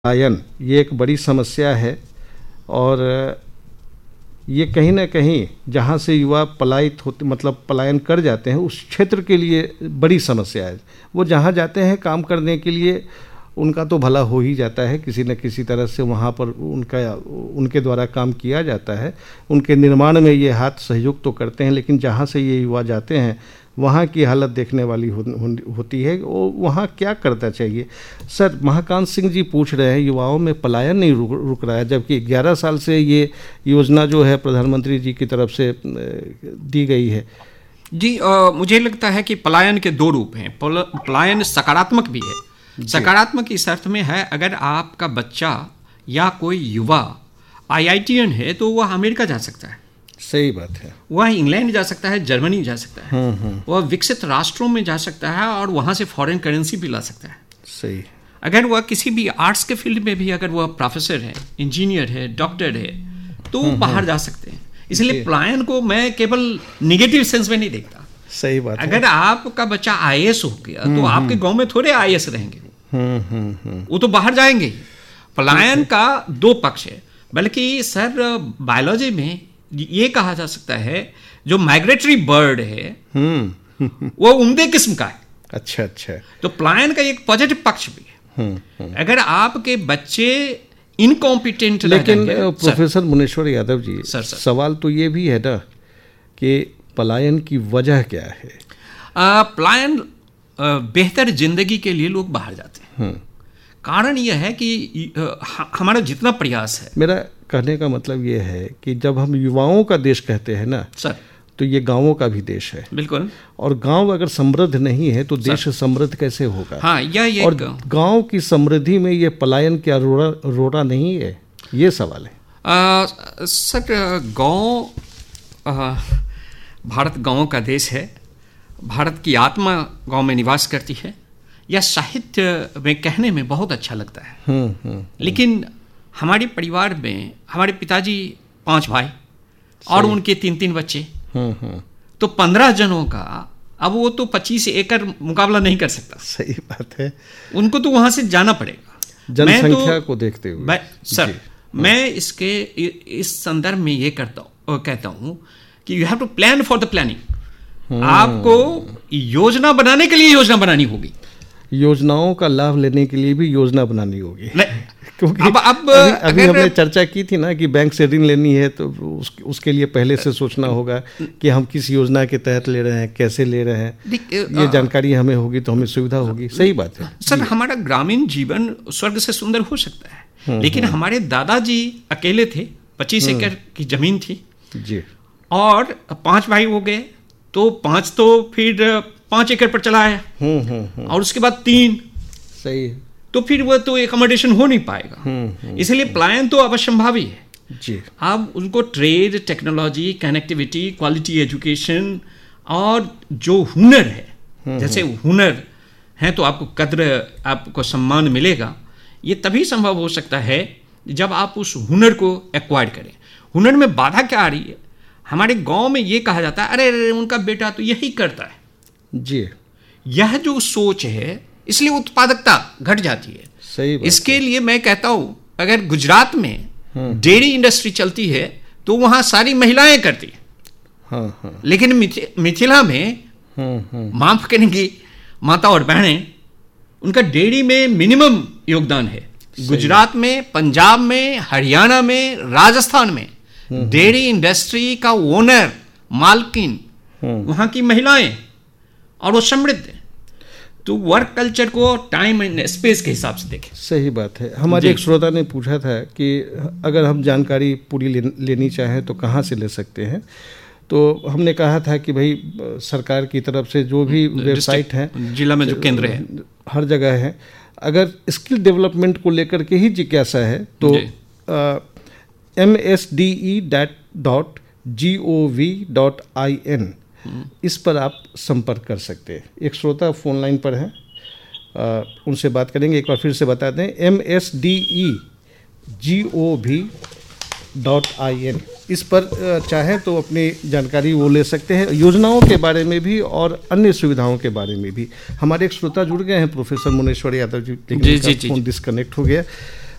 पलायन ये एक बड़ी समस्या है और ये कहीं ना कहीं जहाँ से युवा पलायित होते मतलब पलायन कर जाते हैं उस क्षेत्र के लिए बड़ी समस्या है। वो जहाँ जाते हैं काम करने के लिए उनका तो भला हो ही जाता है, किसी न किसी तरह से वहाँ पर उनके द्वारा काम किया जाता है, उनके निर्माण में ये हाथ सहयोग तो करते हैं, लेकिन जहाँ से ये युवा जाते हैं वहाँ की हालत देखने वाली होती है। वो वहाँ क्या करना चाहिए? सर, महाकांत सिंह जी पूछ रहे हैं युवाओं में पलायन नहीं रुक रहा है, जबकि 11 साल से ये योजना जो है प्रधानमंत्री जी की तरफ से दी गई है। जी, मुझे लगता है कि पलायन के दो रूप हैं। पलायन सकारात्मक भी है। सकारात्मक इस अर्थ में है, अगर आपका बच्चा या कोई युवा IITian है तो वह अमेरिका जा सकता है। सही बात है। वह इंग्लैंड जा सकता है, जर्मनी जा सकता है, वह विकसित राष्ट्रों में जा सकता है और वहाँ से फॉरेन करेंसी भी ला सकता है। सही। अगर वह किसी भी आर्ट्स के फील्ड में भी अगर वह प्रोफेसर है, इंजीनियर है, डॉक्टर है तो बाहर जा सकते हैं। इसलिए पलायन को मैं केवल निगेटिव सेंस में नहीं देखता। सही बात है। अगर आपका बच्चा IAS हो गया तो आपके गांव में थोड़े IAS रहेंगे, वो तो बाहर जाएंगे ही। पलायन का दो पक्ष है। बल्कि सर, बायोलॉजी में ये कहा जा सकता है जो माइग्रेटरी बर्ड है वो उम्दे किस्म का है। अच्छा अच्छा। तो पलायन का एक पॉजिटिव पक्ष भी है। अगर आपके बच्चे इनकॉम्पिटेंट, लेकिन प्रोफेसर मुनेश्वर यादव जी, सवाल तो ये भी है ना कि पलायन की वजह क्या है? पलायन बेहतर जिंदगी के लिए लोग बाहर जाते हैं। कारण यह है कि हमारा जितना प्रयास है, मेरा कहने का मतलब ये है कि जब हम युवाओं का देश कहते हैं ना सर, तो ये गांवों का भी देश है। बिल्कुल। और गांव अगर समृद्ध नहीं है तो देश समृद्ध कैसे होगा? हाँ, यह और गांव की समृद्धि में ये पलायन क्या रोड़ा नहीं है? ये सवाल है। सर, गांव, भारत गांवों का देश है। भारत की आत्मा गांव में निवास करती है। यह साहित्य में कहने में बहुत अच्छा लगता है। लेकिन हमारे परिवार में हमारे पिताजी 5 भाई और उनके 3-3 बच्चे, तो 15 जनों का, अब वो तो 25 एकड़ मुकाबला नहीं कर सकता। सही बात है। उनको तो वहां से जाना पड़ेगा जनसंख्या को देखते हुए। सर, मैं इस संदर्भ में ये कहता हूं कि you have to plan for the planning. आपको योजना बनाने के लिए योजना बनानी होगी, योजनाओं का लाभ लेने के लिए भी योजना बनानी होगी। क्योंकि अब अभी हमने चर्चा की थी ना कि बैंक से ऋण लेनी है तो उसके लिए पहले से सोचना होगा कि हम किस योजना के तहत ले रहे हैं, कैसे ले रहे हैं, ये जानकारी हमें होगी तो हमें सुविधा होगी। सही बात है सर। हमारा ग्रामीण जीवन स्वर्ग से सुंदर हो सकता है, लेकिन हमारे दादाजी अकेले थे, 25 एकड़ की जमीन थी जी, और 5 भाई हो गए तो 5 तो फिर 5 एकड़ पर चला आया और उसके बाद 3। सही है। तो फिर वह तो एकमोडेशन हो नहीं पाएगा। इसलिए पलायन तो अवश्यंभावी है जी। अब उनको trade, technology, connectivity, quality education और जो हुनर है, जैसे हुनर है तो आपको कद्र, आपको सम्मान मिलेगा। ये तभी संभव हो सकता है जब आप उस हुनर को एक्वायर करें। हुनर में बाधा क्या आ रही है? हमारे गांव में ये कहा जाता है, अरे उनका बेटा तो यही करता है जी। यह जो सोच है, इसलिए उत्पादकता घट जाती है। सही बात। इसके लिए मैं कहता हूं, अगर गुजरात में डेयरी इंडस्ट्री चलती है तो वहां सारी महिलाएं करती है। लेकिन मिथिला में माफ करेंगी माता और बहनें, उनका डेयरी में मिनिमम योगदान है। गुजरात में, पंजाब में, हरियाणा में, राजस्थान में डेयरी इंडस्ट्री का ओनर, मालकिन वहां की महिलाएं, और वो समृद्ध है। तो वर्क कल्चर को टाइम एंड स्पेस के हिसाब से देखें। सही बात है। हमारे एक श्रोता ने पूछा था कि अगर हम जानकारी पूरी लेनी चाहें तो कहाँ से ले सकते हैं? तो हमने कहा था कि भाई सरकार की तरफ से जो भी वेबसाइट है, जिला में जो केंद्र है, हर जगह है। अगर स्किल डेवलपमेंट को लेकर के ही जिज्ञासा है तो msde.gov.in इस पर आप संपर्क कर सकते हैं। एक श्रोता फोन लाइन पर हैं, उनसे बात करेंगे। एक बार फिर से बता दें, msde.gov.in इस पर चाहें तो अपनी जानकारी वो ले सकते हैं, योजनाओं के बारे में भी और अन्य सुविधाओं के बारे में भी। हमारे एक श्रोता जुड़ गए हैं, प्रोफेसर मुनेश्वर यादव जी, लेकिन फोन डिस्कनेक्ट हो गया।